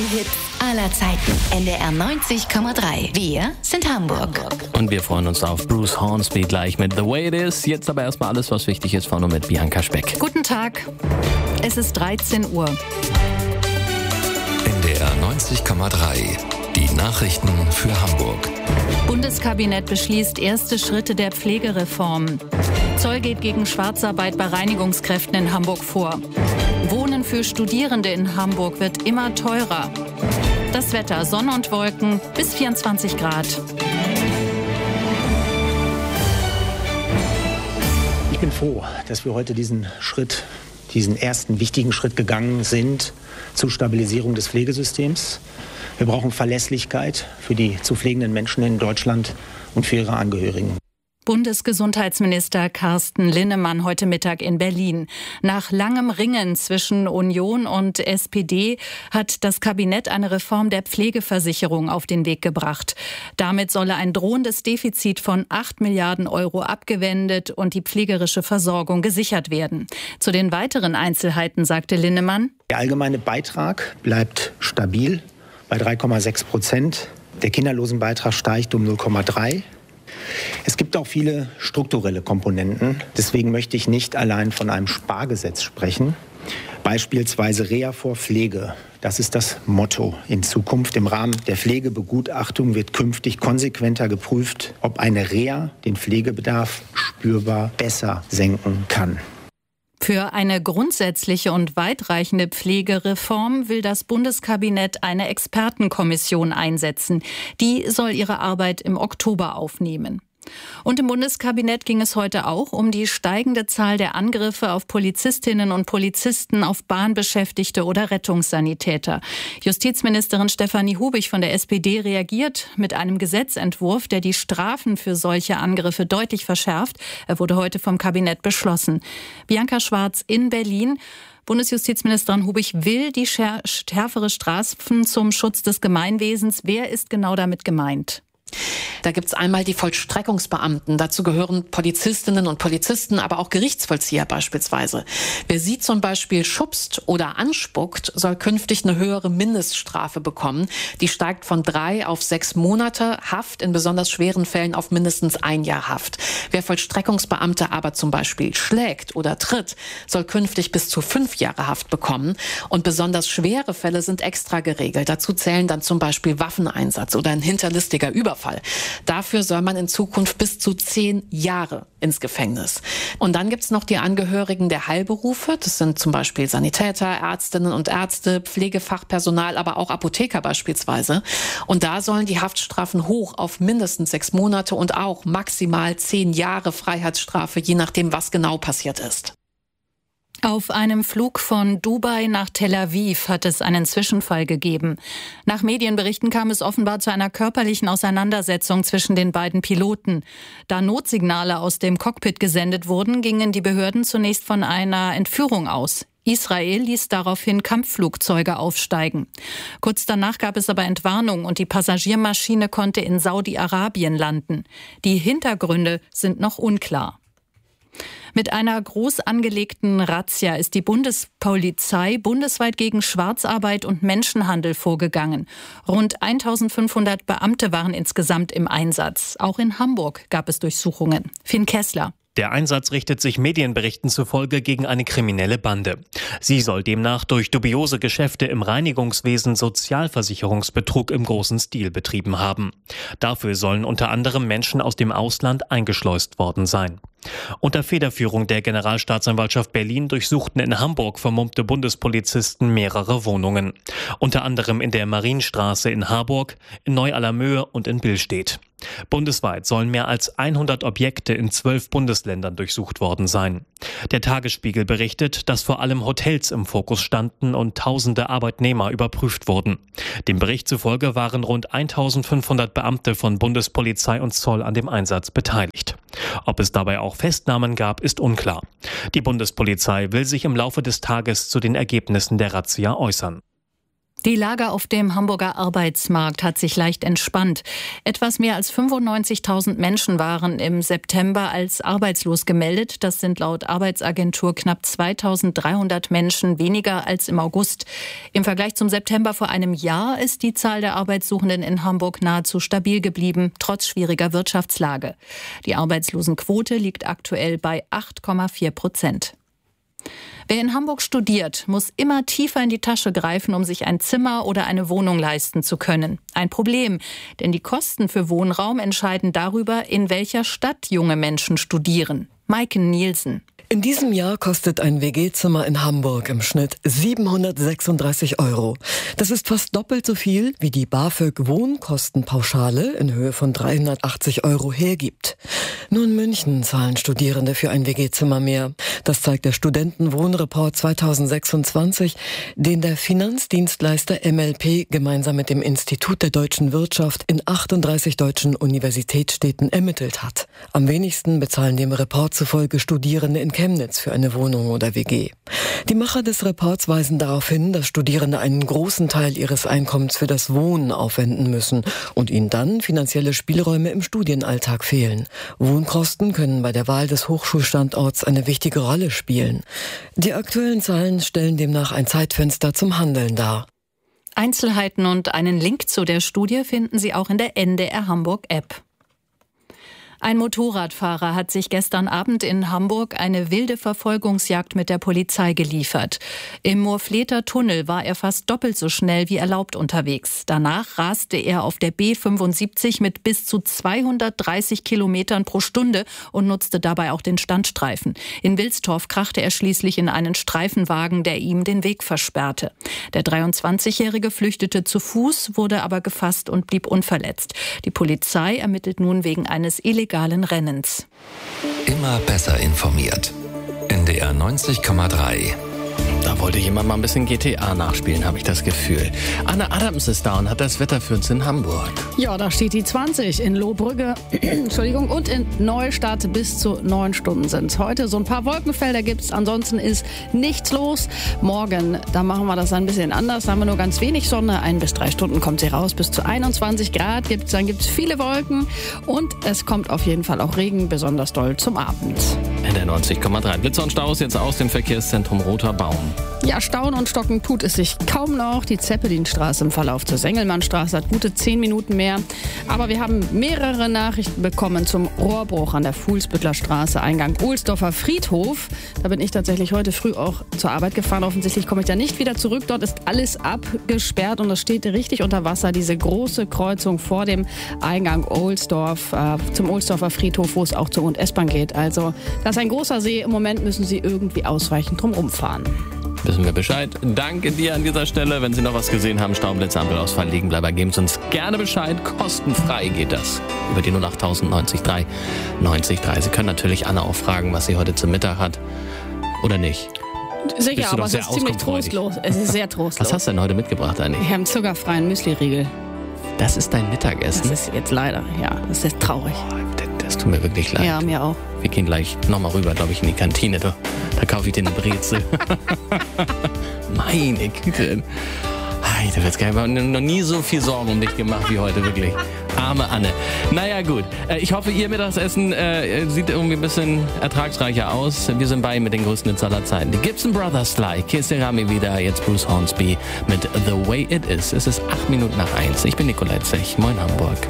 Hits aller Zeiten. NDR 90,3. Wir sind Hamburg. Und wir freuen uns auf Bruce Hornsby gleich mit The Way It Is. Jetzt aber erstmal alles, was wichtig ist, vorne mit Bianca Speck. Guten Tag. Es ist 13 Uhr. NDR 90,3. Die Nachrichten für Hamburg. Bundeskabinett beschließt erste Schritte der Pflegereform. Zoll geht gegen Schwarzarbeit bei Reinigungskräften in Hamburg vor. Wohnen für Studierende in Hamburg wird immer teurer. Das Wetter: Sonne und Wolken bis 24 Grad. Ich bin froh, dass wir heute diesen ersten wichtigen Schritt gegangen sind zur Stabilisierung des Pflegesystems. Wir brauchen Verlässlichkeit für die zu pflegenden Menschen in Deutschland und für ihre Angehörigen. Bundesgesundheitsminister Carsten Linnemann heute Mittag in Berlin. Nach langem Ringen zwischen Union und SPD hat das Kabinett eine Reform der Pflegeversicherung auf den Weg gebracht. Damit solle ein drohendes Defizit von 8 Milliarden Euro abgewendet und die pflegerische Versorgung gesichert werden. Zu den weiteren Einzelheiten sagte Linnemann: Der allgemeine Beitrag bleibt stabil bei 3,6%. Der Kinderlosenbeitrag steigt um 0,3%. Es gibt auch viele strukturelle Komponenten. Deswegen möchte ich nicht allein von einem Spargesetz sprechen. Beispielsweise Reha vor Pflege. Das ist das Motto in Zukunft. Im Rahmen der Pflegebegutachtung wird künftig konsequenter geprüft, ob eine Reha den Pflegebedarf spürbar besser senken kann. Für eine grundsätzliche und weitreichende Pflegereform will das Bundeskabinett eine Expertenkommission einsetzen. Die soll ihre Arbeit im Oktober aufnehmen. Und im Bundeskabinett ging es heute auch um die steigende Zahl der Angriffe auf Polizistinnen und Polizisten, auf Bahnbeschäftigte oder Rettungssanitäter. Justizministerin Stefanie Hubig von der SPD reagiert mit einem Gesetzentwurf, der die Strafen für solche Angriffe deutlich verschärft. Er wurde heute vom Kabinett beschlossen. Bianca Schwarz in Berlin. Bundesjustizministerin Hubig will die schärfere Strafen zum Schutz des Gemeinwesens. Wer ist genau damit gemeint? Da gibt's einmal die Vollstreckungsbeamten. Dazu gehören Polizistinnen und Polizisten, aber auch Gerichtsvollzieher beispielsweise. Wer sie zum Beispiel schubst oder anspuckt, soll künftig eine höhere Mindeststrafe bekommen. Die steigt von 3 auf 6 Monate Haft, in besonders schweren Fällen auf mindestens 1 Jahr Haft. Wer Vollstreckungsbeamte aber zum Beispiel schlägt oder tritt, soll künftig bis zu 5 Jahre Haft bekommen. Und besonders schwere Fälle sind extra geregelt. Dazu zählen dann zum Beispiel Waffeneinsatz oder ein hinterlistiger Überfall. Dafür soll man in Zukunft bis zu 10 Jahre ins Gefängnis. Und dann gibt's noch die Angehörigen der Heilberufe. Das sind zum Beispiel Sanitäter, Ärztinnen und Ärzte, Pflegefachpersonal, aber auch Apotheker beispielsweise. Und da sollen die Haftstrafen hoch auf mindestens 6 Monate und auch maximal 10 Jahre Freiheitsstrafe, je nachdem, was genau passiert ist. Auf einem Flug von Dubai nach Tel Aviv hat es einen Zwischenfall gegeben. Nach Medienberichten kam es offenbar zu einer körperlichen Auseinandersetzung zwischen den beiden Piloten. Da Notsignale aus dem Cockpit gesendet wurden, gingen die Behörden zunächst von einer Entführung aus. Israel ließ daraufhin Kampfflugzeuge aufsteigen. Kurz danach gab es aber Entwarnung und die Passagiermaschine konnte in Saudi-Arabien landen. Die Hintergründe sind noch unklar. Mit einer groß angelegten Razzia ist die Bundespolizei bundesweit gegen Schwarzarbeit und Menschenhandel vorgegangen. Rund 1500 Beamte waren insgesamt im Einsatz. Auch in Hamburg gab es Durchsuchungen. Finn Kessler. Der Einsatz richtet sich Medienberichten zufolge gegen eine kriminelle Bande. Sie soll demnach durch dubiose Geschäfte im Reinigungswesen Sozialversicherungsbetrug im großen Stil betrieben haben. Dafür sollen unter anderem Menschen aus dem Ausland eingeschleust worden sein. Unter Federführung der Generalstaatsanwaltschaft Berlin durchsuchten in Hamburg vermummte Bundespolizisten mehrere Wohnungen. Unter anderem in der Marienstraße in Harburg, in Neu-Allermöhe und in Billstedt. Bundesweit sollen mehr als 100 Objekte in 12 Bundesländern durchsucht worden sein. Der Tagesspiegel berichtet, dass vor allem Hotels im Fokus standen und tausende Arbeitnehmer überprüft wurden. Dem Bericht zufolge waren rund 1500 Beamte von Bundespolizei und Zoll an dem Einsatz beteiligt. Ob es dabei auch Festnahmen gab, ist unklar. Die Bundespolizei will sich im Laufe des Tages zu den Ergebnissen der Razzia äußern. Die Lage auf dem Hamburger Arbeitsmarkt hat sich leicht entspannt. Etwas mehr als 95.000 Menschen waren im September als arbeitslos gemeldet. Das sind laut Arbeitsagentur knapp 2.300 Menschen weniger als im August. Im Vergleich zum September vor einem Jahr ist die Zahl der Arbeitssuchenden in Hamburg nahezu stabil geblieben, trotz schwieriger Wirtschaftslage. Die Arbeitslosenquote liegt aktuell bei 8,4%. Wer in Hamburg studiert, muss immer tiefer in die Tasche greifen, um sich ein Zimmer oder eine Wohnung leisten zu können. Ein Problem, denn die Kosten für Wohnraum entscheiden darüber, in welcher Stadt junge Menschen studieren. Maiken Nielsen. In diesem Jahr kostet ein WG-Zimmer in Hamburg im Schnitt 736 €. Das ist fast doppelt so viel, wie die BAföG-Wohnkostenpauschale in Höhe von 380 € hergibt. Nur in München zahlen Studierende für ein WG-Zimmer mehr. Das zeigt der Studentenwohnreport 2026, den der Finanzdienstleister MLP gemeinsam mit dem Institut der deutschen Wirtschaft in 38 deutschen Universitätsstädten ermittelt hat. Am wenigsten bezahlen dem Report zufolge Studierende in Chemnitz für eine Wohnung oder WG. Die Macher des Reports weisen darauf hin, dass Studierende einen großen Teil ihres Einkommens für das Wohnen aufwenden müssen und ihnen dann finanzielle Spielräume im Studienalltag fehlen. Wohnkosten können bei der Wahl des Hochschulstandorts eine wichtige Rolle spielen. Die aktuellen Zahlen stellen demnach ein Zeitfenster zum Handeln dar. Einzelheiten und einen Link zu der Studie finden Sie auch in der NDR Hamburg App. Ein Motorradfahrer hat sich gestern Abend in Hamburg eine wilde Verfolgungsjagd mit der Polizei geliefert. Im Moorfleter Tunnel war er fast doppelt so schnell wie erlaubt unterwegs. Danach raste er auf der B75 mit bis zu 230 Kilometern pro Stunde und nutzte dabei auch den Standstreifen. In Wilstorf krachte er schließlich in einen Streifenwagen, der ihm den Weg versperrte. Der 23-Jährige flüchtete zu Fuß, wurde aber gefasst und blieb unverletzt. Die Polizei ermittelt nun wegen eines illegalen Rennens. Immer besser informiert. NDR 90,3. Da wollte jemand mal ein bisschen GTA nachspielen, habe ich das Gefühl. Anna Adams ist da und hat das Wetter für uns in Hamburg. Ja, da steht die 20 in Lohbrügge und in Neustadt bis zu 9 Stunden sind es heute. So ein paar Wolkenfelder gibt es, ansonsten ist nichts los. Morgen, da machen wir das ein bisschen anders, da haben wir nur ganz wenig Sonne. 1 bis 3 Stunden kommt sie raus, bis zu 21 Grad dann gibt es viele Wolken und es kommt auf jeden Fall auch Regen, besonders doll zum Abend. NDR 90,3. Blitzer und Staus jetzt aus dem Verkehrszentrum Roter Baum. Ja, stauen und stocken tut es sich kaum noch. Die Zeppelinstraße im Verlauf zur Sengelmannstraße hat gute 10 Minuten mehr. Aber wir haben mehrere Nachrichten bekommen zum Rohrbruch an der Fuhlsbüttler Straße, Eingang Ohlsdorfer Friedhof. Da bin ich tatsächlich heute früh auch zur Arbeit gefahren. Offensichtlich komme ich da nicht wieder zurück. Dort ist alles abgesperrt und es steht richtig unter Wasser. Diese große Kreuzung vor dem Eingang Ohlsdorf, zum Ohlsdorfer Friedhof, wo es auch zur U- und S-Bahn geht. Also das ist ein großer See. Im Moment müssen Sie irgendwie ausweichend drum rumfahren. Wissen wir Bescheid. Danke dir an dieser Stelle. Wenn Sie noch was gesehen haben, Staublitz, Ampelausfall, Liegenbleiber, geben Sie uns gerne Bescheid. Kostenfrei geht das. Über die 08000 90 3. Sie können natürlich Anna auch fragen, was sie heute zum Mittag hat. Oder nicht? Sicher, aber es ist ziemlich trostlos. Es ist sehr trostlos. Was hast du denn heute mitgebracht eigentlich? Wir haben zuckerfreien Müsli-Riegel. Das ist dein Mittagessen? Das ist jetzt leider, ja. Das ist traurig. Das tut mir wirklich leid. Ja, mir auch. Wir gehen gleich nochmal rüber, glaube ich, in die Kantine. Da kaufe ich dir eine Brezel. Meine Güte. Da wird's geil. Ich habe noch nie so viel Sorgen um dich gemacht wie heute, wirklich. Arme Anne. Naja, gut. Ich hoffe, Ihr Mittagessen sieht irgendwie ein bisschen ertragsreicher aus. Wir sind bei mit den größten Hits aller Zeiten. Die Gibson Brothers like. Hier ist der Rami wieder. Jetzt Bruce Hornsby mit The Way It Is. Es ist 8 Minuten nach 1. Ich bin Nikolai Zech. Moin Hamburg.